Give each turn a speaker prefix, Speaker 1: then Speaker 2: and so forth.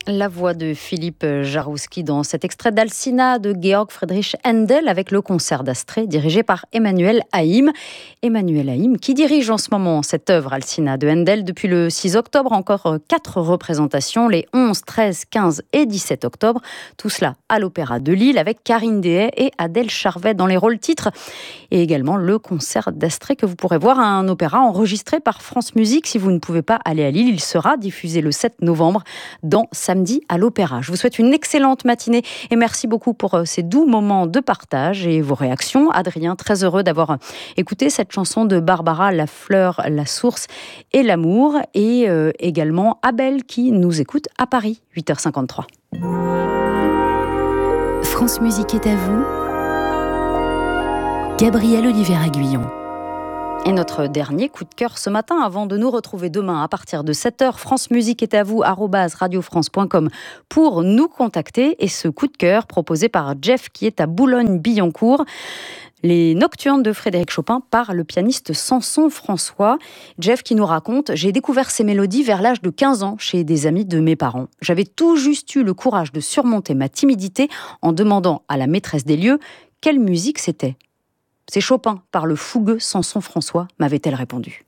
Speaker 1: La voix de Philippe Jarouski dans cet extrait d'Alcina de Georg Friedrich Händel avec le concert d'Astrée dirigé par Emmanuel Haïm. Emmanuel Haïm qui dirige en ce moment cette œuvre Alcina de Händel depuis le 6 octobre. Encore 4 représentations les 11, 13, 15 et 17 octobre. Tout cela à l'Opéra de Lille avec Karine Dehaye et Adèle Charvet dans les rôles titres. Et également le concert d'Astrée que vous pourrez voir à un opéra enregistré par France Musique. Si vous ne pouvez pas aller à Lille, il sera diffusé le 7 novembre dans Samedi à l'Opéra. Je vous souhaite une excellente matinée et merci beaucoup pour ces doux moments de partage et vos réactions. Adrien, très heureux d'avoir écouté cette chanson de Barbara, La fleur, la source et l'amour. Et également Abel qui nous écoute à Paris, 8h53.
Speaker 2: France Musique est à vous. Gabriel Olivier-Aguillon.
Speaker 1: Et notre dernier coup de cœur ce matin, avant de nous retrouver demain à partir de 7h, France Musique est à vous, @radiofrance.com pour nous contacter. Et ce coup de cœur proposé par Jeff qui est à Boulogne-Billancourt. Les Nocturnes de Frédéric Chopin par le pianiste Samson François. Jeff qui nous raconte « J'ai découvert ces mélodies vers l'âge de 15 ans chez des amis de mes parents. J'avais tout juste eu le courage de surmonter ma timidité en demandant à la maîtresse des lieux quelle musique c'était. C'est Chopin par le fougueux Samson François, m'avait-elle répondu.